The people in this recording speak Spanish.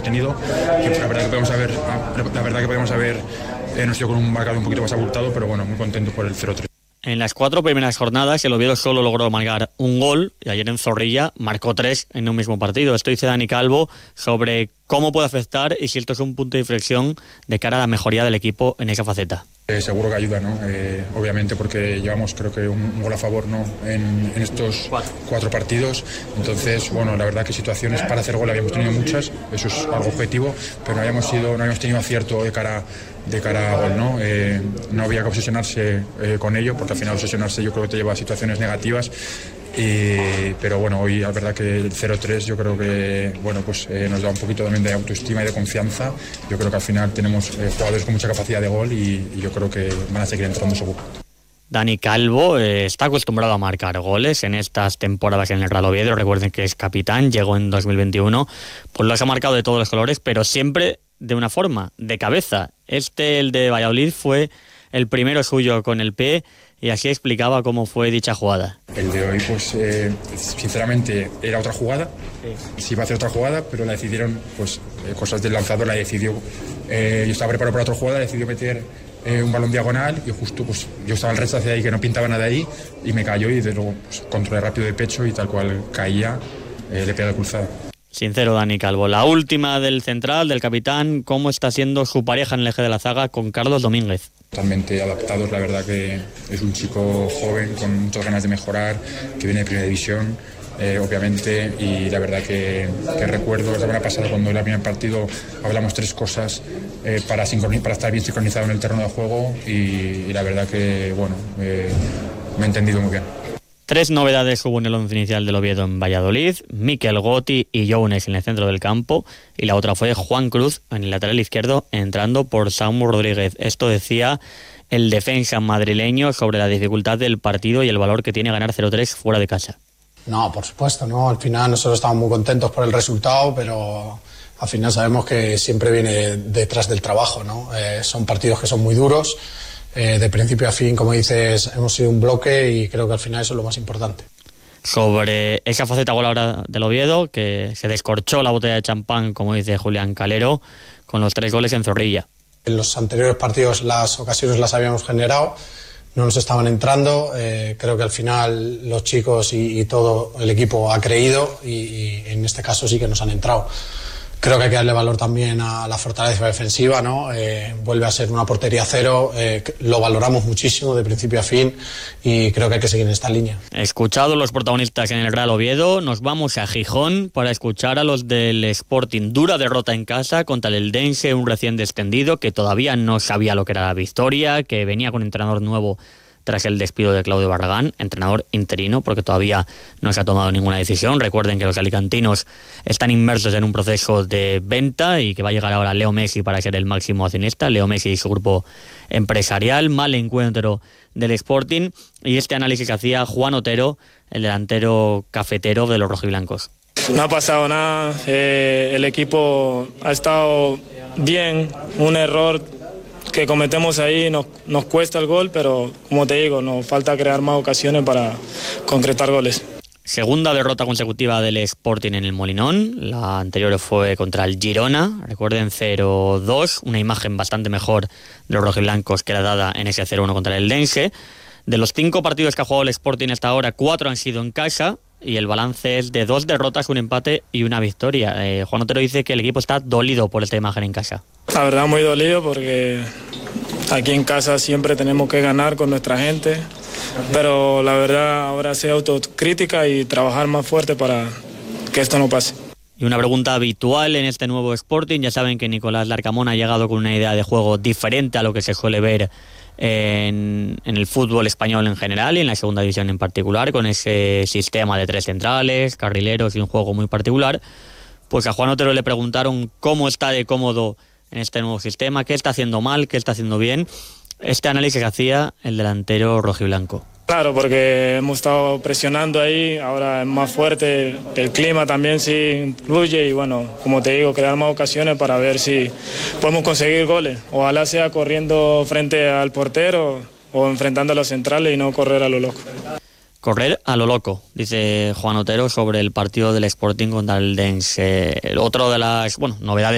tenido, que la verdad que podemos haber nos ido con un marcador un poquito más abultado, pero bueno, muy contento por el 0-3. En las 4 primeras jornadas el Oviedo solo logró marcar un gol y ayer en Zorrilla marcó 3 en un mismo partido. Esto dice Dani Calvo sobre cómo puede afectar y si esto es un punto de inflexión de cara a la mejoría del equipo en esa faceta. Seguro que ayuda, ¿no? Obviamente porque llevamos creo que un gol a favor, ¿no? en estos 4 partidos. Entonces, bueno, la verdad que situaciones para hacer gol habíamos tenido muchas, eso es algo objetivo, pero no habíamos tenido acierto de cara a gol, ¿no? No había que obsesionarse con ello, porque al final obsesionarse yo creo que te lleva a situaciones negativas. Pero bueno, hoy la verdad que el 0-3 yo creo que bueno, pues nos da un poquito también de autoestima y de confianza. Yo creo que al final tenemos jugadores con mucha capacidad de gol y yo creo que van a seguir entrando seguro. Dani Calvo está acostumbrado a marcar goles en estas temporadas en el Real Oviedo. Recuerden que es capitán, llegó en 2021, pues los ha marcado de todos los colores, pero siempre de una forma, de cabeza. El de Valladolid, fue el primero suyo con el pie y así explicaba cómo fue dicha jugada. El de hoy, pues sinceramente era otra jugada, sí iba a hacer otra jugada, pero la decidieron, pues cosas del lanzador, la decidió, yo estaba preparado para otra jugada, decidió meter un balón diagonal y justo pues yo estaba al resto hacia ahí que no pintaba nada ahí y me cayó y de luego pues, controlé rápido de pecho y tal cual caía, le pegué de cruzada. Sincero Dani Calvo. La última del central, del capitán, ¿cómo está siendo su pareja en el eje de la zaga con Carlos Domínguez? Totalmente adaptados, la verdad que es un chico joven con muchas ganas de mejorar, que viene de primera división, obviamente, y la verdad que recuerdo la semana pasada cuando era el primer partido hablamos 3 cosas para estar bien sincronizado en el terreno de juego y la verdad que bueno, me he entendido muy bien. 3 novedades hubo en el once inicial del Oviedo en Valladolid: Mikel Gotti y Jones en el centro del campo, y la otra fue Juan Cruz en el lateral izquierdo entrando por Samu Rodríguez. Esto decía el defensa madrileño sobre la dificultad del partido y el valor que tiene ganar 0-3 fuera de casa. No, por supuesto, no. Al final nosotros estamos muy contentos por el resultado, pero al final sabemos que siempre viene detrás del trabajo, ¿no? Son partidos que son muy duros. De principio a fin, como dices, hemos sido un bloque y creo que al final eso es lo más importante. Sobre esa faceta goleadora del Oviedo, que se descorchó la botella de champán, como dice Julián Calero, con los 3 goles en Zorrilla. En los anteriores partidos las ocasiones las habíamos generado, no nos estaban entrando, creo que al final los chicos y todo el equipo ha creído y en este caso sí que nos han entrado. Creo que hay que darle valor también a la fortaleza defensiva, ¿no? Vuelve a ser una portería 0, lo valoramos muchísimo de principio a fin y creo que hay que seguir en esta línea. Escuchados los protagonistas en el Real Oviedo, nos vamos a Gijón para escuchar a los del Sporting. Dura derrota en casa contra el Eldense, un recién descendido que todavía no sabía lo que era la victoria, que venía con entrenador nuevo tras el despido de Claudio Barragán, entrenador interino, porque todavía no se ha tomado ninguna decisión. Recuerden que los alicantinos están inmersos en un proceso de venta y que va a llegar ahora Leo Messi para ser el máximo accionista. Leo Messi y su grupo empresarial. Mal encuentro del Sporting, y este análisis que hacía Juan Otero, el delantero cafetero de los rojiblancos. No ha pasado nada, el equipo ha estado bien, un error que cometemos ahí nos cuesta el gol, pero como te digo, nos falta crear más ocasiones para concretar goles. Segunda derrota consecutiva del Sporting en el Molinón, la anterior fue contra el Girona, recuerden 0-2, una imagen bastante mejor de los rojiblancos que la dada en ese 0-1 contra el Eldense. De los 5 partidos que ha jugado el Sporting hasta ahora, 4 han sido en casa y el balance es de 2 derrotas, un empate y una victoria. Juan Otero dice que el equipo está dolido por esta imagen en casa. La verdad muy dolido porque aquí en casa siempre tenemos que ganar con nuestra gente, pero la verdad ahora hacer autocrítica y trabajar más fuerte para que esto no pase. Y una pregunta habitual en este nuevo Sporting, ya saben que Nicolás Larcamón ha llegado con una idea de juego diferente a lo que se suele ver en el fútbol español en general y en la segunda división en particular, con ese sistema de 3 centrales, carrileros y un juego muy particular. Pues a Juan Otero le preguntaron cómo está de cómodo en este nuevo sistema, qué está haciendo mal, qué está haciendo bien. Este análisis que hacía el delantero rojiblanco. Claro, porque hemos estado presionando ahí, ahora es más fuerte, el clima también sí influye y bueno, como te digo, crear más ocasiones para ver si podemos conseguir goles. Ojalá sea corriendo frente al portero o enfrentando a los centrales y no correr a lo loco. Correr a lo loco, dice Juan Otero sobre el partido del Sporting contra el Eldense. Otro de las novedades